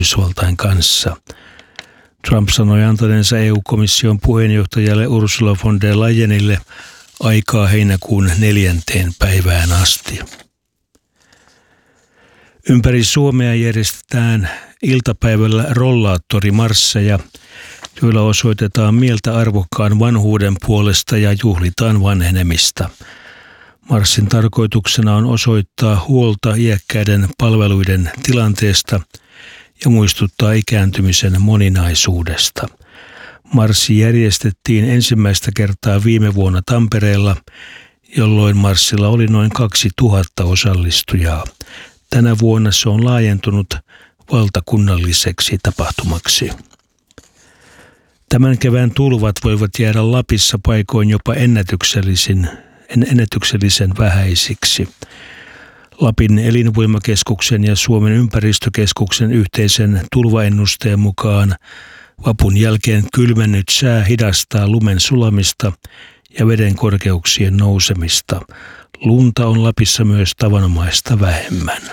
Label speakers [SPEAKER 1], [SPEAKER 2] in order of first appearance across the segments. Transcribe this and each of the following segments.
[SPEAKER 1] Yhdysvaltain kanssa. Trump sanoi antaneensa EU-komission puheenjohtajalle Ursula von der Leyenille aikaa heinäkuun 4. päivään asti. Ympäri Suomea järjestetään iltapäivällä rollaattorimarsseja, joilla osoitetaan mieltä arvokkaan vanhuuden puolesta ja juhlitaan vanhenemista. Marssin tarkoituksena on osoittaa huolta iäkkäiden palveluiden tilanteesta ja muistuttaa ikääntymisen moninaisuudesta. Marssi järjestettiin ensimmäistä kertaa viime vuonna Tampereella, jolloin marssilla oli noin 2000 osallistujaa. Tänä vuonna se on laajentunut valtakunnalliseksi tapahtumaksi. Tämän kevään tulvat voivat jäädä Lapissa paikoin jopa ennätyksellisen vähäisiksi. Lapin elinvoimakeskuksen ja Suomen ympäristökeskuksen yhteisen tulvaennusteen mukaan vapun jälkeen kylmennyt sää hidastaa lumen sulamista ja veden korkeuksien nousemista. Lunta on Lapissa myös tavanomaista vähemmän.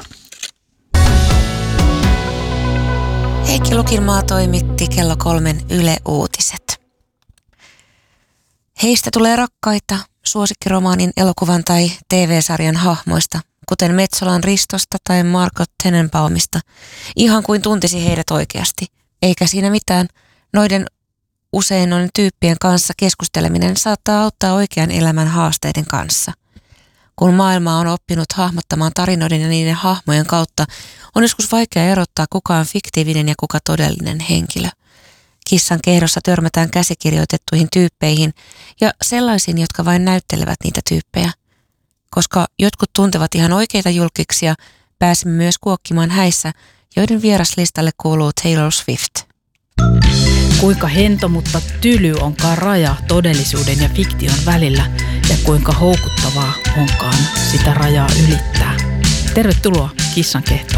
[SPEAKER 2] Heikki Lukinmaa toimitti kello 3 Yle Uutiset. Heistä tulee rakkaita suosikkiromaanin, elokuvan tai TV-sarjan hahmoista, kuten Metsolan Ristosta tai Margot Tenenbaumista, ihan kuin tuntisi heidät oikeasti. Eikä siinä mitään, noiden usein on tyyppien kanssa keskusteleminen saattaa auttaa oikean elämän haasteiden kanssa. Kun maailma on oppinut hahmottamaan tarinoiden ja niiden hahmojen kautta, on joskus vaikea erottaa kuka on fiktiivinen ja kuka todellinen henkilö. Kissan kehdossa törmätään käsikirjoitettuihin tyyppeihin ja sellaisiin, jotka vain näyttelevät niitä tyyppejä. Koska jotkut tuntevat ihan oikeita julkiksia, pääsemme myös kuokkimaan häissä, joiden vieraslistalle kuuluu Taylor Swift.
[SPEAKER 3] Kuinka hento, mutta tyly onkaan raja todellisuuden ja fiktion välillä ja kuinka houkuttavaa onkaan sitä rajaa ylittää. Tervetuloa Kissan kehtoon.